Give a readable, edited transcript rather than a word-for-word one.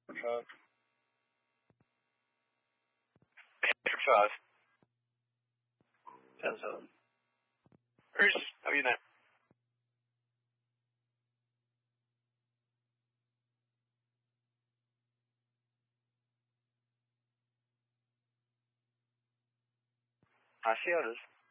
Five. Patrick 5. 10-7. Bruce, how are you now? I see how it is.